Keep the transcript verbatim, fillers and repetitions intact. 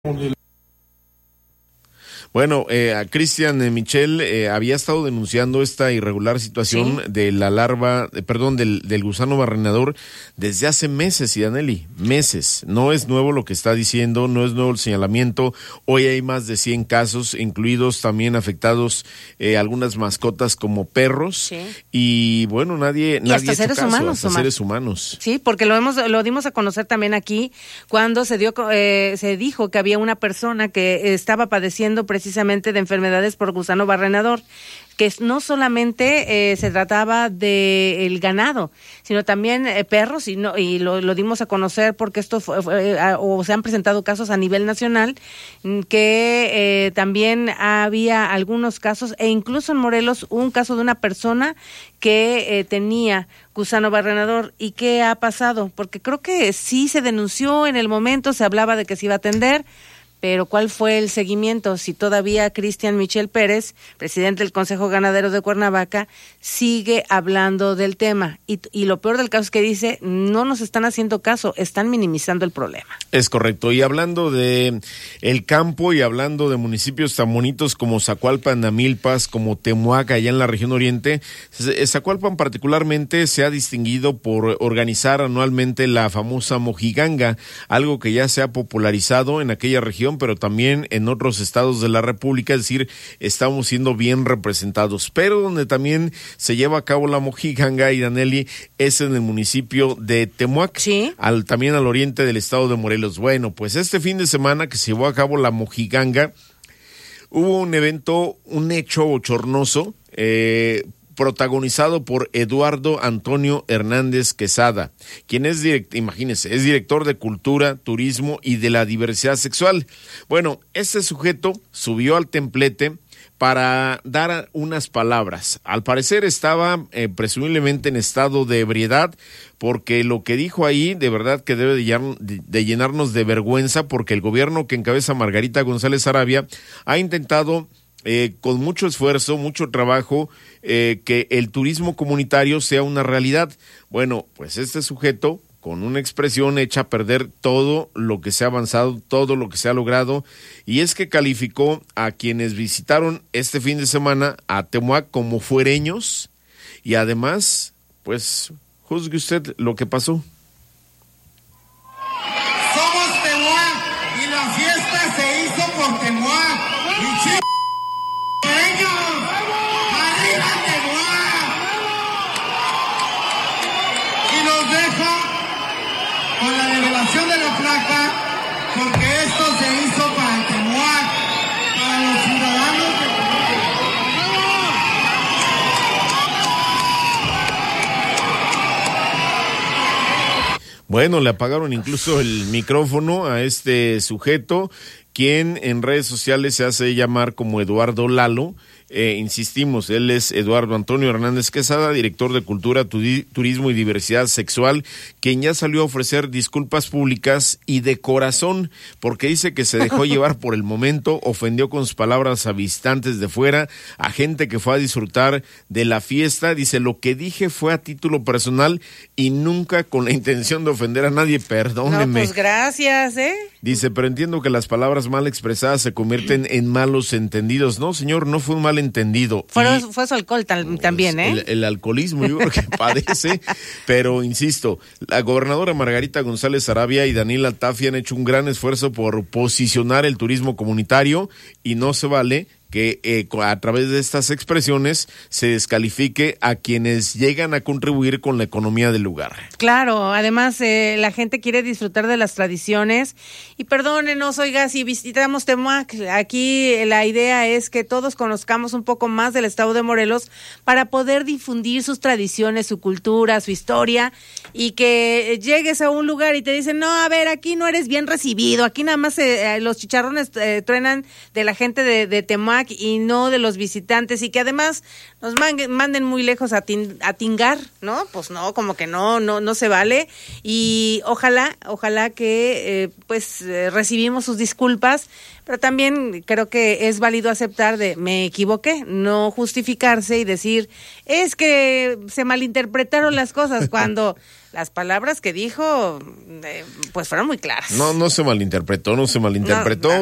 Bueno, eh, a Cristian eh, Michel eh, había estado denunciando esta irregular situación ¿Sí? de la larva, eh, perdón, del, del gusano barrenador desde hace meses, Idaneli, meses. No es nuevo lo que está diciendo, no es nuevo el señalamiento. Hoy hay más de cien casos, incluidos también afectados eh, algunas mascotas como perros. Sí. Y bueno, nadie, y nadie hasta ha hecho seres caso, humanos, hasta Omar. seres humanos. Sí, porque lo hemos, lo dimos a conocer también aquí cuando se dio, eh, se dijo que había una persona que estaba padeciendo precisamente precisamente de enfermedades por gusano barrenador, que no solamente eh, se trataba de el ganado, sino también eh, perros, y, no, y lo, lo dimos a conocer porque esto fue, fue eh, o se han presentado casos a nivel nacional, que eh, también había algunos casos, e incluso en Morelos un caso de una persona que eh, tenía gusano barrenador. ¿Y qué ha pasado? Porque creo que sí se denunció en el momento, se hablaba de que se iba a atender, pero ¿cuál fue el seguimiento? Si todavía Cristian Michel Pérez, presidente del Consejo Ganadero de Cuernavaca, sigue hablando del tema. Y, y lo peor del caso es que dice, no nos están haciendo caso, están minimizando el problema. Es correcto. Y hablando de el campo y hablando de municipios tan bonitos como Zacualpan, Amilpas, como Temuac, allá en la región oriente, Zacualpan particularmente se ha distinguido por organizar anualmente la famosa Mojiganga, algo que ya se ha popularizado en aquella región, pero también en otros estados de la República, es decir, estamos siendo bien representados. Pero donde también se lleva a cabo la Mojiganga, Idaneli, es en el municipio de Temuac, ¿Sí? al, también al oriente del estado de Morelos. Bueno, pues este fin de semana que se llevó a cabo la Mojiganga, hubo un evento, un hecho bochornoso, eh, protagonizado por Eduardo Antonio Hernández Quesada, quien es direct, imagínense, es director de Cultura, Turismo y de la Diversidad Sexual. Bueno, este sujeto subió al templete para dar unas palabras. Al parecer estaba eh, presumiblemente en estado de ebriedad, porque lo que dijo ahí de verdad que debe de, llen- de llenarnos de vergüenza, porque el gobierno que encabeza Margarita González Arabia ha intentado Eh, con mucho esfuerzo, mucho trabajo, eh, que el turismo comunitario sea una realidad. Bueno, pues este sujeto, con una expresión, echa a perder todo lo que se ha avanzado, todo lo que se ha logrado, y es que calificó a quienes visitaron este fin de semana a Temuac como fuereños, y además, pues, juzgue usted lo que pasó. Somos Temuac, y la fiesta se hizo por Temuac, y ch... con la revelación de la placa, porque esto se hizo para Temuac, para los ciudadanos de Temuac. Bueno, le apagaron incluso el micrófono a este sujeto, quien en redes sociales se hace llamar como Eduardo Lalo. Eh, insistimos, él es Eduardo Antonio Hernández Quesada, director de Cultura, Turi- Turismo y Diversidad Sexual, quien ya salió a ofrecer disculpas públicas y de corazón, porque dice que se dejó llevar por el momento, ofendió con sus palabras a visitantes de fuera, a gente que fue a disfrutar de la fiesta. Dice, lo que dije fue a título personal y nunca con la intención de ofender a nadie, perdóneme. No, pues gracias, ¿eh? Dice, pero entiendo que las palabras mal expresadas se convierten en malos entendidos. No, señor, no fue un mal entendido. Fue, y, fue su alcohol tal, también, ¿eh? El, el alcoholismo, yo creo que padece, pero insisto, la gobernadora Margarita González Arabia y Daniel Altafia han hecho un gran esfuerzo por posicionar el turismo comunitario, y no se vale que eh, a través de estas expresiones se descalifique a quienes llegan a contribuir con la economía del lugar. Claro, además eh, la gente quiere disfrutar de las tradiciones, y perdónenos, oiga, si visitamos Temuac, aquí la idea es que todos conozcamos un poco más del estado de Morelos para poder difundir sus tradiciones, su cultura, su historia, y que llegues a un lugar y te dicen, no, a ver, aquí no eres bien recibido, aquí nada más eh, los chicharrones eh, truenan de la gente de, de Temuac, Cuauhtémoc y no de los visitantes, y que además nos manden, manden muy lejos a, tin, a tingar, ¿no? Pues no, como que no, no, no se vale. Y ojalá, ojalá que eh, pues eh, recibimos sus disculpas, pero también creo que es válido aceptar de me equivoqué, no justificarse y decir es que se malinterpretaron las cosas cuando las palabras que dijo eh, pues fueron muy claras. No, no se malinterpretó, no se malinterpretó. No,